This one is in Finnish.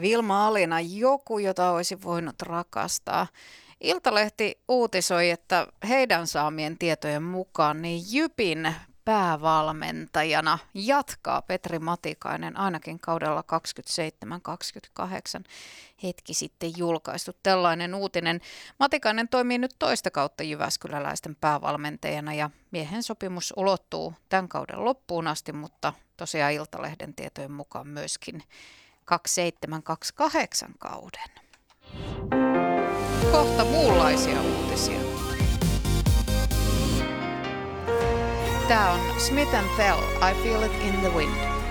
Vilma Alina, joku, jota olisi voinut rakastaa. Iltalehti uutisoi, että heidän saamien tietojen mukaan niin Jypin päävalmentajana jatkaa Petri Matikainen ainakin kaudella 27-28 hetki sitten julkaistu tällainen uutinen. Matikainen toimii nyt toista kautta jyväskyläläisten päävalmentajana ja miehen sopimus ulottuu tämän kauden loppuun asti, mutta tosiaan Iltalehden tietojen mukaan myöskin 27-28 kauden. Kohta muunlaisia uutisia. Tää on Smith & Tell, I Feel It in the Wind.